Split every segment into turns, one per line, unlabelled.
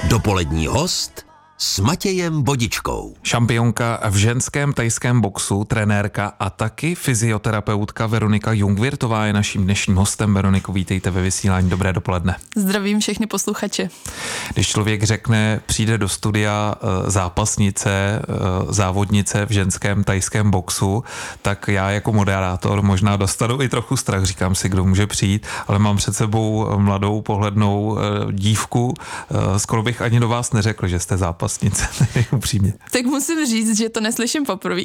Dopolední host s Matějem Vodičkou.
Šampionka v ženském thajském boxu, trenérka a taky fyzioterapeutka Veronika Jungwirthová je naším dnešním hostem. Veroniko, vítejte ve vysílání. Dobré dopoledne.
Zdravím všechny posluchače.
Když člověk řekne, přijde do studia zápasnice, závodnice v ženském thajském boxu, tak já jako moderátor možná dostanu i trochu strach. Říkám si, kdo může přijít, ale mám před sebou mladou pohlednou dívku. Skoro bych ani do vás neřekl, že jste zápasnice, upřímně.
Tak musím říct, že to neslyším poprvé.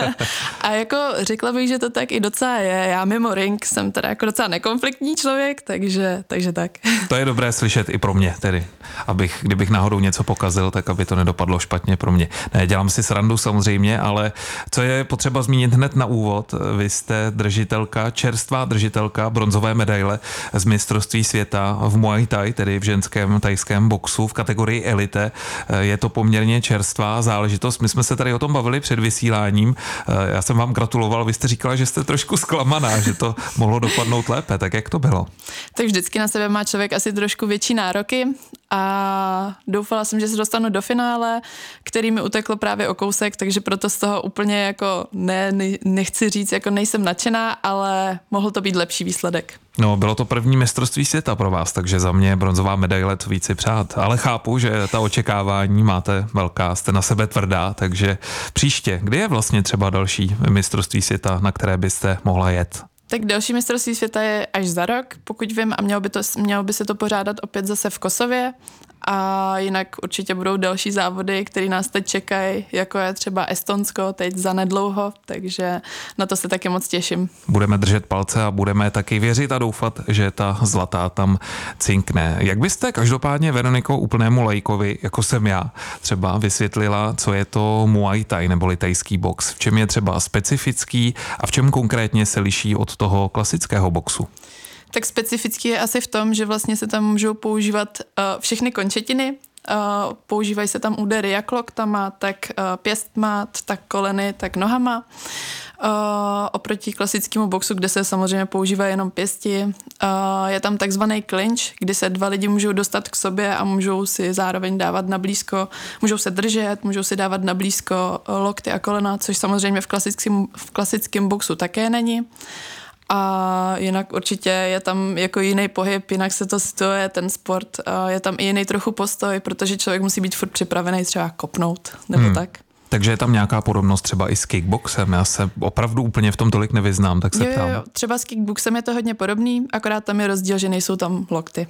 A jako řekla bych, že to tak i docela je. Já mimo ring jsem teda jako docela nekonfliktní člověk, takže tak.
To je dobré slyšet i pro mě tedy, kdybych náhodou něco pokazil, tak aby to nedopadlo špatně pro mě. Ne, dělám si srandu samozřejmě, ale co je potřeba zmínit hned na úvod, vy jste čerstvá držitelka bronzové medaile z mistrovství světa v Muay Thai, tedy v ženském thajském boxu v kategorii elite. Je to poměrně čerstvá záležitost. My jsme se tady o tom bavili před vysíláním. Já jsem vám gratuloval, vy jste říkala, že jste trošku zklamaná, že to mohlo dopadnout lépe. Tak jak to bylo?
Tak vždycky na sebe má člověk asi trošku větší nároky a doufala jsem, že se dostanu do finále, který mi uteklo právě o kousek, takže proto z toho úplně jako nechci říct, jako nejsem nadšená, ale mohl to být lepší výsledek.
No, bylo to první mistrovství světa pro vás, takže za mě bronzová medaile, to víc si přát. Ale chápu, že ta očekávání máte velká, jste na sebe tvrdá, takže příště, kdy je vlastně třeba další mistrovství světa, na které byste mohla jet?
Tak další mistrovství světa je až za rok, pokud vím, a mělo by se to pořádat opět zase v Kosově. A jinak určitě budou další závody, které nás teď čekají, jako je třeba Estonsko teď zanedlouho, takže na to se taky moc těším.
Budeme držet palce a budeme taky věřit a doufat, že ta zlatá tam cinkne. Jak byste každopádně, Veroniko, úplnému laikovi, jako jsem já, třeba vysvětlila, co je to Muay Thai neboli thajský box? V čem je třeba specifický a v čem konkrétně se liší od toho klasického boxu?
Tak specifický je asi v tom, že vlastně se tam můžou používat všechny končetiny, používají se tam údery jak loktama, tak pěstma, tak koleny, tak nohama. Oproti klasickému boxu, kde se samozřejmě používají jenom pěsti, je tam takzvaný clinch, kdy se dva lidi můžou dostat k sobě a můžou si zároveň dávat na blízko, můžou se držet, můžou si dávat na blízko lokty a kolena, což samozřejmě v klasickém boxu také není. A jinak určitě je tam jako jiný pohyb, jinak se to situuje ten sport, je tam i jiný trochu postoj, protože člověk musí být furt připravený třeba kopnout, nebo tak.
Takže je tam nějaká podobnost třeba i s kickboxem? Já se opravdu úplně v tom tolik nevyznám, tak se ptám.
Jo, třeba s kickboxem je to hodně podobný, akorát tam je rozdíl, že nejsou tam lokty.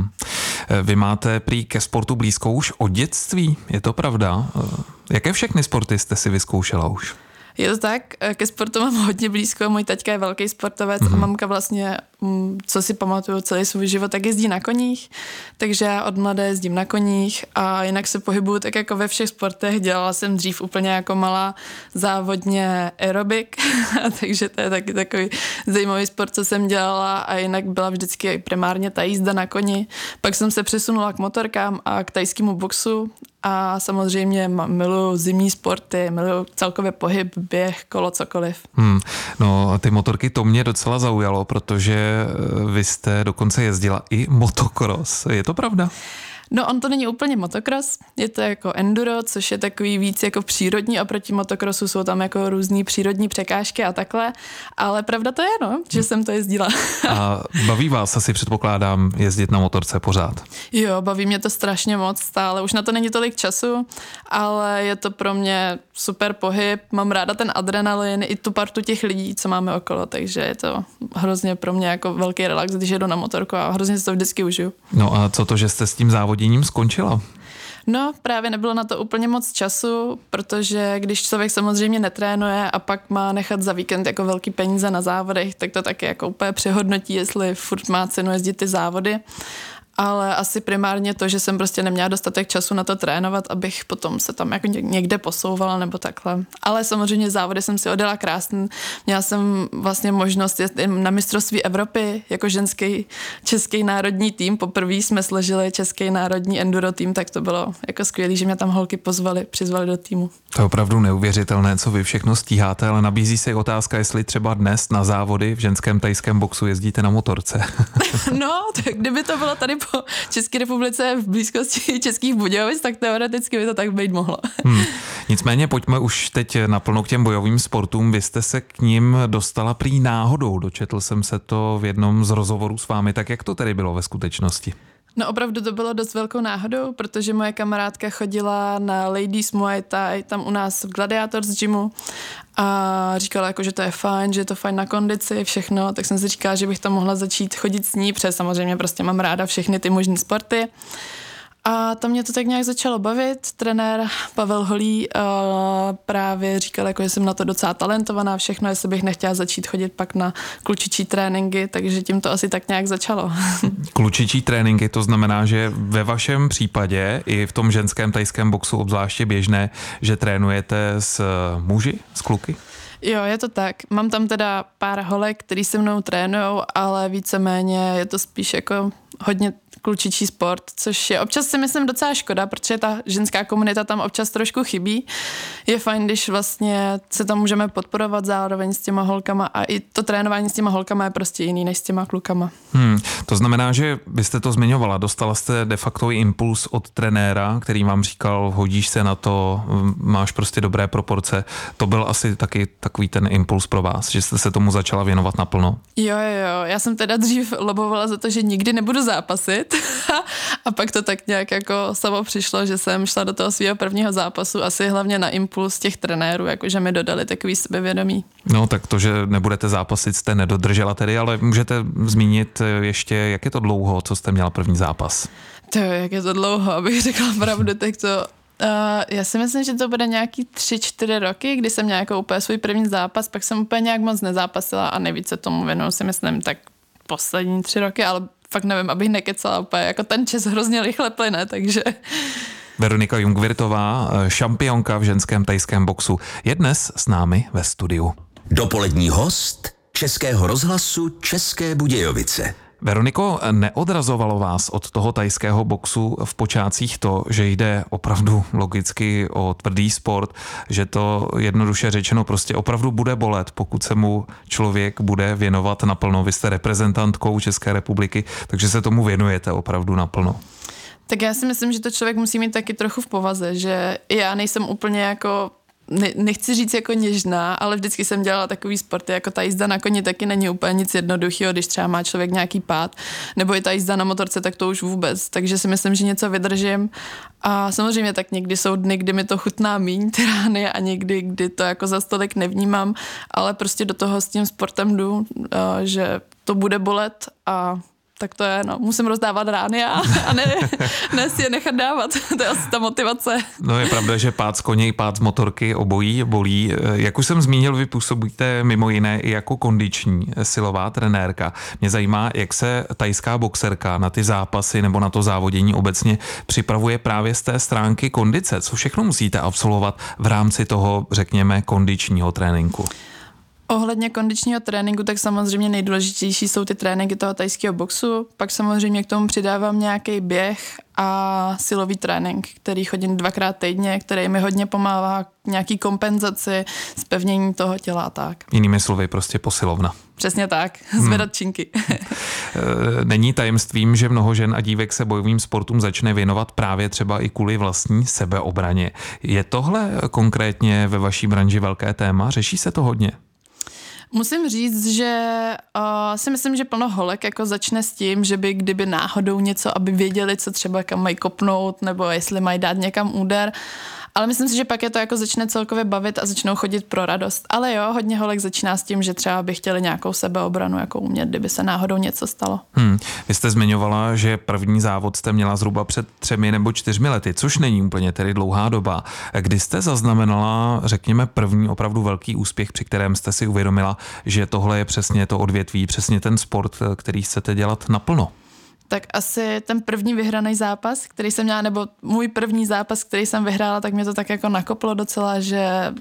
Vy máte prý ke sportu blízko už od dětství, je to pravda? Jaké všechny sporty jste si vyzkoušela už?
Je to tak, ke sportu mám hodně blízko, můj taťka je velký sportovec a mamka vlastně, co si pamatuju celý svůj život, tak jezdí na koních, takže já od mladé jezdím na koních a jinak se pohybuju tak jako ve všech sportech, dělala jsem dřív úplně jako malá závodně aerobik, takže to je taky takový zajímavý sport, co jsem dělala a jinak byla vždycky primárně ta jízda na koni, pak jsem se přesunula k motorkám a k thajskému boxu. A samozřejmě miluju zimní sporty, miluju celkově pohyb, běh, kolo, cokoliv.
No a ty motorky, to mě docela zaujalo, protože vy jste dokonce jezdila i motocross. Je to pravda?
No on to není úplně motocross, je to jako enduro, což je takový víc jako přírodní, a proti motocrossu jsou tam jako různý přírodní překážky a takhle, ale pravda to je, no, že jsem to jezdila.
A baví vás asi, předpokládám, jezdit na motorce pořád?
Jo, baví mě to strašně moc stále, už na to není tolik času, ale je to pro mě super pohyb, mám ráda ten adrenalin i tu partu těch lidí, co máme okolo, takže je to hrozně pro mě jako velký relax, když jedu na motorku a hrozně si to vždycky užiju.
No a co to, že jste s tím závoděním skončila?
No, právě nebylo na to úplně moc času, protože když člověk samozřejmě netrénuje a pak má nechat za víkend jako velký peníze na závodech, tak to taky jako úplně přehodnotí, jestli furt má cenu jezdit ty závody. Ale asi primárně to, že jsem prostě neměla dostatek času na to trénovat, abych potom se tam jako někde posouvala nebo takhle. Ale samozřejmě závody jsem si odjela krásný. Měla jsem vlastně možnost jet na mistrovství Evropy jako ženský český národní tým. Poprvé jsme složili český národní enduro tým, tak to bylo jako skvělý, že mě tam holky přizvali do týmu.
To je opravdu neuvěřitelné, co vy všechno stíháte, ale nabízí se otázka, jestli třeba dnes na závody v ženském thajském boxu jezdíte na motorce.
No, tak kdyby to bylo tady po České republice v blízkosti Českých Budějovic, tak teoreticky by to tak být mohlo.
Nicméně pojďme už teď naplno k těm bojovým sportům. Vy jste se k ním dostala prý náhodou. Dočetl jsem se to v jednom z rozhovorů s vámi. Tak jak to tedy bylo ve skutečnosti?
No opravdu to bylo dost velkou náhodou, protože moje kamarádka chodila na Ladies Muay Thai tam u nás v Gladiators gymu a říkala jako, že to je fajn, že je to fajn na kondici, všechno, tak jsem si říkala, že bych tam mohla začít chodit s ní, protože samozřejmě prostě mám ráda všechny ty možné sporty. A tam mě to tak nějak začalo bavit. Trenér Pavel Holý právě říkal, jako, že jsem na to docela talentovaná, všechno, jestli bych nechtěla začít chodit pak na klučičí tréninky, takže tím to asi tak nějak začalo.
Klučičí tréninky, to znamená, že ve vašem případě i v tom ženském thajském boxu obzvláště běžné, že trénujete s muži, s kluky?
Jo, je to tak. Mám tam teda pár holek, který se mnou trénujou, ale víceméně je to spíš jako hodně klučičí sport, což je občas si myslím docela škoda, protože ta ženská komunita tam občas trošku chybí. Je fajn, když vlastně se tam můžeme podporovat zároveň s těma holkama a i to trénování s těma holkama je prostě jiný než s těma klukama.
To znamená, že byste to zmiňovala, dostala jste de facto impuls od trenéra, který vám říkal, hodíš se na to, máš prostě dobré proporce. To byl asi taky takový ten impuls pro vás, že jste se tomu začala věnovat naplno?
Jo, já jsem teda dřív lobovala za to, že nikdy nebudu zápasit a pak to tak nějak jako samo přišlo, že jsem šla do toho svého prvního zápasu asi hlavně na impuls těch trenérů, jakože mi dodali takový sebevědomí.
No tak to, že nebudete zápasit, jste nedodržela tedy, ale můžete zmínit ještě, jak je to dlouho, co jste měla první zápas?
To jak je to dlouho, abych řekla pravdu, tak to... já si myslím, že to bude nějaký 3-4 roky, kdy jsem měla jako úplně svůj první zápas, pak jsem úplně nějak moc nezápasila a nejvíc se tomu věnuju, si myslím, tak poslední 3 roky, ale fakt nevím, abych nekecala úplně, jako ten čas hrozně rychle plyne, takže...
Veronika Jungwirthová, šampionka v ženském thajském boxu, je dnes s námi ve studiu.
Dopolední host Českého rozhlasu České Budějovice.
Veroniko, neodrazovalo vás od toho thajského boxu v počátcích to, že jde opravdu logicky o tvrdý sport, že to jednoduše řečeno prostě opravdu bude bolet, pokud se mu člověk bude věnovat naplno. Vy jste reprezentantkou České republiky, takže se tomu věnujete opravdu naplno.
Tak já si myslím, že to člověk musí mít taky trochu v povaze, že já nejsem úplně jako... Nechci říct jako něžná, ale vždycky jsem dělala takový sporty, jako ta jízda na koni taky není úplně nic jednoduchého, když třeba má člověk nějaký pád, nebo i ta jízda na motorce, tak to už vůbec. Takže si myslím, že něco vydržím. A samozřejmě tak někdy jsou dny, kdy mi to chutná míň, ty rány, a někdy, kdy to jako za stolik nevnímám, ale prostě do toho s tím sportem jdu, že to bude bolet a tak to je, no, musím rozdávat rány a ne si je nechat dávat. To je asi ta motivace.
No je pravda, že pád z koně i pád z motorky obojí bolí. Jak už jsem zmínil, vy působíte mimo jiné i jako kondiční silová trenérka. Mě zajímá, jak se thajská boxerka na ty zápasy nebo na to závodění obecně připravuje právě z té stránky kondice. Co všechno musíte absolvovat v rámci toho, řekněme, kondičního tréninku?
Ohledně kondičního tréninku, tak samozřejmě nejdůležitější jsou ty tréninky toho thajského boxu, pak samozřejmě k tomu přidávám nějaký běh a silový trénink, který chodím 2krát týdně, který mi hodně pomáhá k nějaký kompenzaci, zpevnění toho těla a tak.
Jinými slovy, prostě posilovna.
Přesně tak, zvedat činky.
Není tajemstvím, že mnoho žen a dívek se bojovým sportům začne věnovat právě třeba i kvůli vlastní sebeobraně. Je tohle konkrétně ve vaší branži velké téma? Řeší se to hodně?
Musím říct, že si myslím, že plno holek jako začne s tím, že by kdyby náhodou něco, aby věděli, co třeba kam mají kopnout, nebo jestli mají dát někam úder. Ale myslím si, že pak je to jako začne celkově bavit a začnou chodit pro radost. Ale jo, hodně holek začíná s tím, že třeba by chtěli nějakou sebeobranu jako umět, kdyby se náhodou něco stalo.
Vy jste zmiňovala, že první závod jste měla zhruba před 3 nebo 4 lety, což není úplně tedy dlouhá doba. Kdy jste zaznamenala, řekněme, první opravdu velký úspěch, při kterém jste si uvědomila, že tohle je přesně to odvětví, přesně ten sport, který chcete dělat naplno?
Tak asi ten první vyhraný zápas, který jsem měla, nebo můj první zápas, který jsem vyhrála, tak mě to tak jako nakoplo docela, že